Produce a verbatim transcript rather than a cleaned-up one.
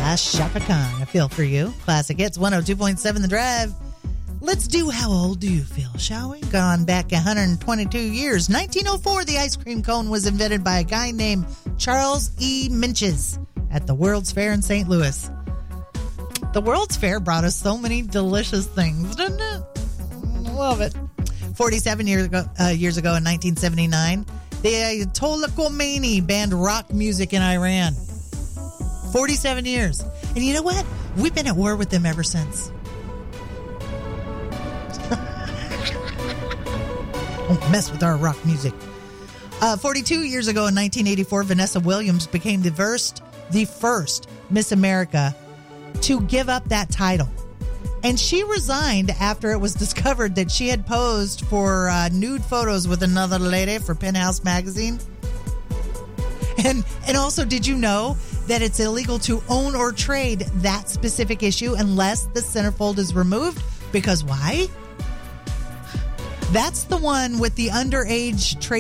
slash Shaka Khan. I feel for you. Classic hits, one oh two point seven The Drive. Let's do How Old Do You Feel, shall we? Gone back one hundred twenty-two years. nineteen oh four, the ice cream cone was invented by a guy named Charles E. Minches at the World's Fair in Saint Louis. The World's Fair brought us so many delicious things, didn't it? Love it. forty-seven years ago, uh, years ago in nineteen seventy-nine, the Ayatollah Khomeini banned rock music in Iran. forty-seven years. And you know what? We've been at war with them ever since. Don't mess with our rock music. Uh, forty-two years ago in nineteen eighty-four, Vanessa Williams became the first, the first Miss America to give up that title. And she resigned after it was discovered that she had posed for uh, nude photos with another lady for Penthouse magazine. And and also, did you know that it's illegal to own or trade that specific issue unless the centerfold is removed? Because why? That's the one with the underage trade.